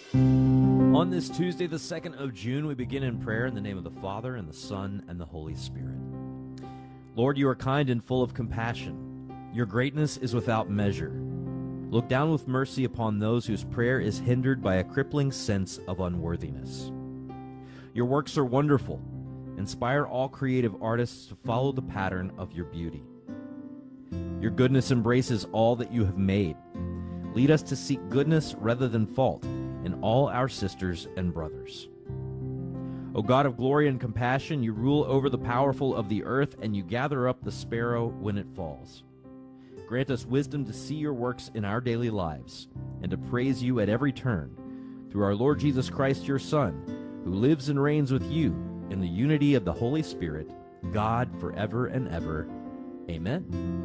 On this Tuesday, the 2nd of June, we begin in prayer in the name of the Father, and the Son, and the Holy Spirit. Lord, you are kind and full of compassion. Your greatness is without measure. Look down with mercy upon those whose prayer is hindered by a crippling sense of unworthiness. Your works are wonderful. Inspire all creative artists to follow the pattern of your beauty. Your goodness embraces all that you have made. Lead us to seek goodness rather than fault in all our sisters and brothers. O God of glory and compassion, you rule over the powerful of the earth, and you gather up the sparrow when it falls. Grant us wisdom to see your works in our daily lives, and to praise you at every turn, through our Lord Jesus Christ, your Son, who lives and reigns with you in the unity of the Holy Spirit, God forever and ever. Amen.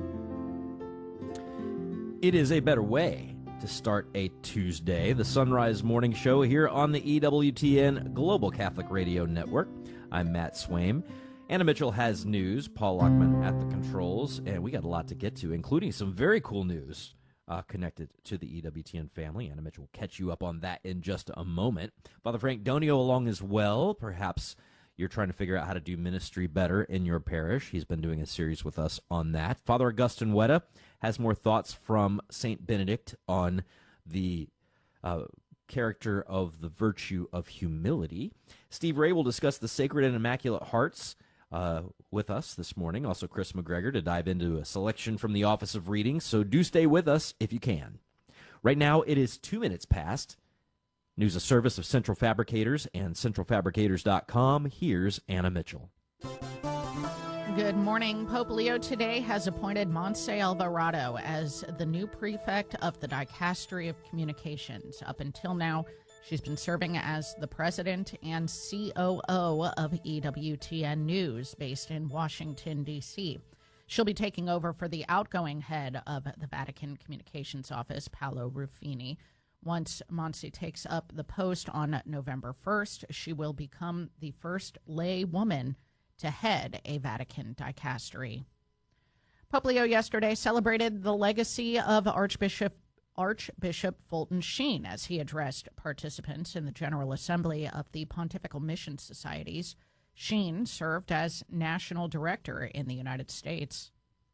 It is a better way to start a Tuesday, the Sunrise Morning Show here on the EWTN Global Catholic Radio Network. I'm Matt Swaim. Anna Mitchell has news, Paul Lockman at the controls, and we got a lot to get to, including some very cool news connected to the EWTN family. Anna Mitchell will catch you up on that in just a moment. Father Frank Donio along as well. Perhaps you're trying to figure out how to do ministry better in your parish. He's been doing a series with us on that. Father Augustine Wetta has more thoughts from St. Benedict on the character of the virtue of humility. Steve Ray will discuss the Sacred and Immaculate Hearts with us this morning. Also Chris McGregor to dive into a selection from the Office of Reading. So do stay with us if you can. Right now it is 2 minutes past. News, a service of Central Fabricators and centralfabricators.com. Here's Anna Mitchell. Good morning. Pope Leo today has appointed Montse Alvarado as the new prefect of the Dicastery of Communications. Up until now, she's been serving as the president and COO of EWTN News, based in Washington, D.C. She'll be taking over for the outgoing head of the Vatican Communications Office, Paolo Ruffini. Once Montse takes up the post on November 1st, she will become the first lay woman to head a Vatican dicastery. Pope Leo yesterday celebrated the legacy of Archbishop Fulton Sheen as he addressed participants in the General Assembly of the Pontifical Mission Societies. Sheen served as national director in the United States.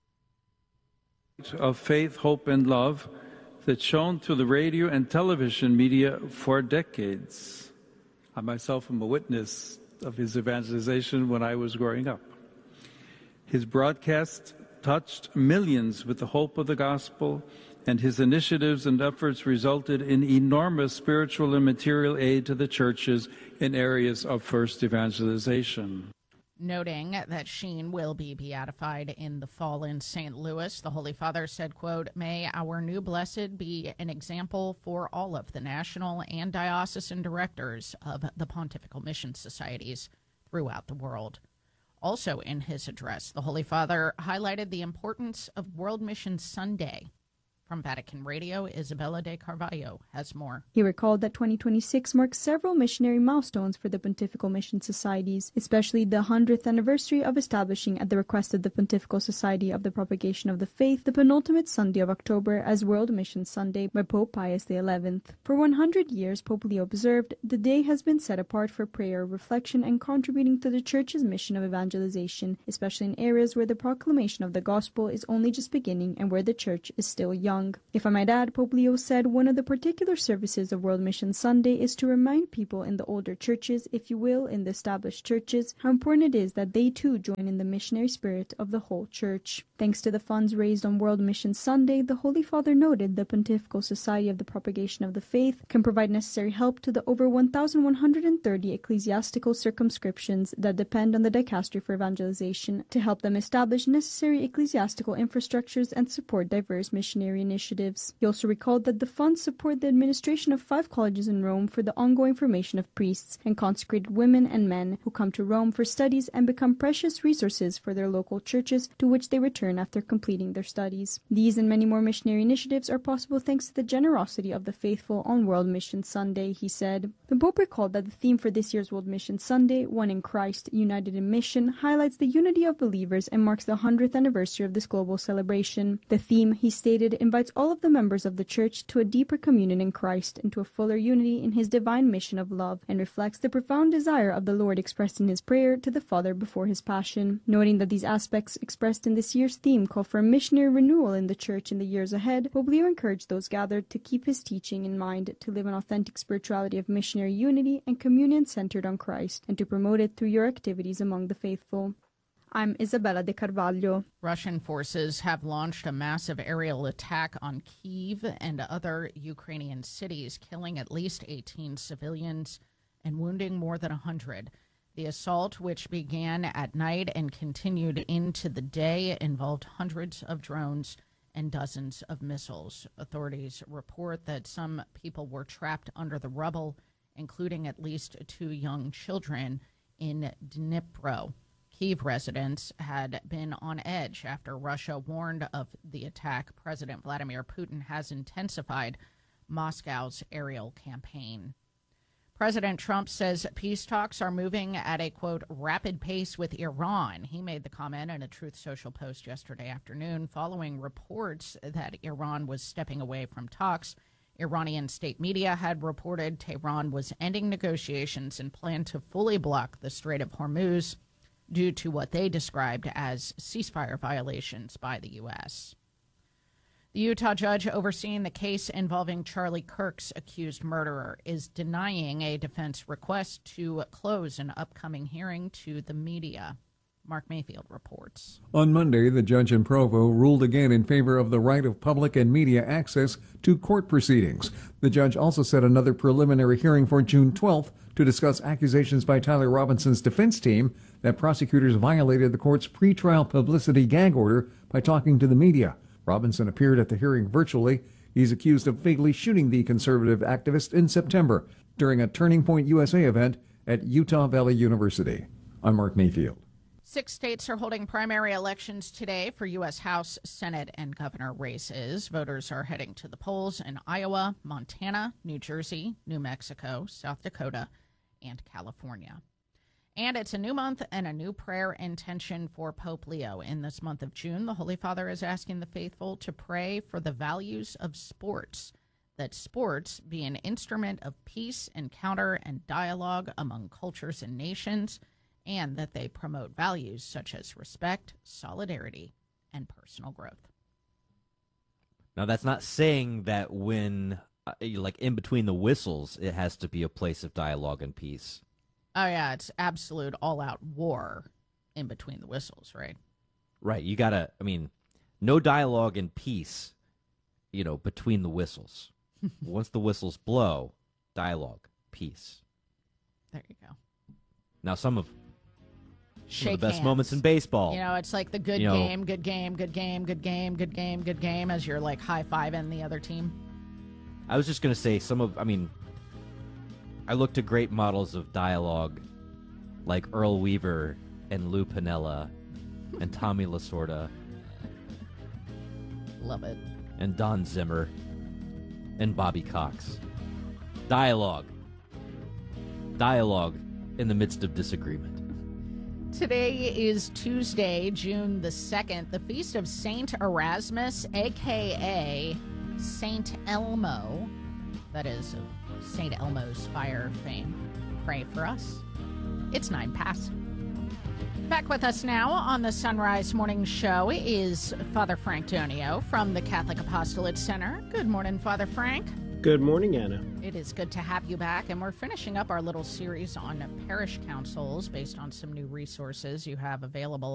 Of faith, hope, and love that's shown through the radio and television media for decades. I myself am a witness of his evangelization when I was growing up. His broadcasts touched millions with the hope of the gospel, and his initiatives and efforts resulted in enormous spiritual and material aid to the churches in areas of first evangelization. Noting that Sheen will be beatified in the fall in St. Louis, the Holy Father said, quote, "May our new blessed be an example for all of the national and diocesan directors of the Pontifical Mission Societies throughout the world." Also in his address, the Holy Father highlighted the importance of World Mission Sunday. From Vatican Radio, Isabella de Carvalho has more. He recalled that 2026 marks several missionary milestones for the Pontifical Mission Societies, especially the 100th anniversary of establishing, at the request of the Pontifical Society of the Propagation of the Faith, the penultimate Sunday of October as World Mission Sunday by Pope Pius XI. For 100 years, Pope Leo observed, the day has been set apart for prayer, reflection, and contributing to the Church's mission of evangelization, especially in areas where the proclamation of the gospel is only just beginning and where the Church is still young. If I might add, Pope Leo said one of the particular services of World Mission Sunday is to remind people in the older churches, if you will, in the established churches, how important it is that they too join in the missionary spirit of the whole Church. Thanks to the funds raised on World Mission Sunday, the Holy Father noted the Pontifical Society of the Propagation of the Faith can provide necessary help to the over 1,130 ecclesiastical circumscriptions that depend on the Dicastery for Evangelization to help them establish necessary ecclesiastical infrastructures and support diverse missionary initiatives. He also recalled that the funds support the administration of 5 colleges in Rome for the ongoing formation of priests and consecrated women and men who come to Rome for studies and become precious resources for their local churches to which they return after completing their studies. These and many more missionary initiatives are possible thanks to the generosity of the faithful on World Mission Sunday, he said. The Pope recalled that the theme for this year's World Mission Sunday, One in Christ, United in Mission, highlights the unity of believers and marks the 100th anniversary of this global celebration. The theme, he stated, invites invites all of the members of the Church to a deeper communion in Christ and to a fuller unity in his divine mission of love, and reflects the profound desire of the Lord expressed in his prayer to the Father before his Passion. Noting that these aspects expressed in this year's theme call for a missionary renewal in the Church in the years ahead, Pope Leo encouraged those gathered to keep his teaching in mind, to live an authentic spirituality of missionary unity and communion centered on Christ, and to promote it through your activities among the faithful. I'm Isabella De Carvalho. Russian forces have launched a massive aerial attack on Kyiv and other Ukrainian cities, killing at least 18 civilians and wounding more than 100. The assault, which began at night and continued into the day, involved hundreds of drones and dozens of missiles. Authorities report that some people were trapped under the rubble, including at least 2 young children in Dnipro. Kyiv residents had been on edge after Russia warned of the attack. President Vladimir Putin has intensified Moscow's aerial campaign. President Trump says peace talks are moving at a, quote, rapid pace with Iran. He made the comment in a Truth Social post yesterday afternoon following reports that Iran was stepping away from talks. Iranian state media had reported Tehran was ending negotiations and planned to fully block the Strait of Hormuz due to what they described as ceasefire violations by the U.S. The Utah judge overseeing the case involving Charlie Kirk's accused murderer is denying a defense request to close an upcoming hearing to the media. Mark Mayfield reports. On Monday, the judge in Provo ruled again in favor of the right of public and media access to court proceedings. The judge also set another preliminary hearing for June 12th to discuss accusations by Tyler Robinson's defense team that prosecutors violated the court's pretrial publicity gag order by talking to the media. Robinson appeared at the hearing virtually. He's accused of fatally shooting the conservative activist in September during a Turning Point USA event at Utah Valley University. I'm Mark Mayfield. 6 states are holding primary elections today for U.S. House, Senate, and governor races. Voters are heading to the polls in Iowa, Montana, New Jersey, New Mexico, South Dakota, and California. And it's a new month and a new prayer intention for Pope Leo. In this month of June, the Holy Father is asking the faithful to pray for the values of sports, that sports be an instrument of peace, encounter, and dialogue among cultures and nations, and that they promote values such as respect, solidarity, and personal growth. Now, that's not saying that when, like in between the whistles, it has to be a place of dialogue and peace. Oh, yeah, it's absolute all-out war in between the whistles, right? Right. You got to, no dialogue and peace, between the whistles. Once the whistles blow, dialogue, peace. There you go. Now, some of the best hands. moments in baseball. It's like the good game, good game, good game, good game, good game, good game, as you're like high-fiving the other team. I was just going to say I look to great models of dialogue like Earl Weaver and Lou Piniella and Tommy Lasorda. Love it. And Don Zimmer and Bobby Cox. Dialogue. Dialogue in the midst of disagreement. Today is Tuesday, June the 2nd, the feast of Saint Erasmus, a.k.a. Saint Elmo. That is of St. Elmo's fire fame. Pray for us. It's 9 past. Back with us now on the Sunrise Morning Show is Father Frank Donio from the Catholic Apostolate Center. Good morning, Father Frank. Good morning, Anna. It is good to have you back, and we're finishing up our little series on parish councils based on some new resources you have available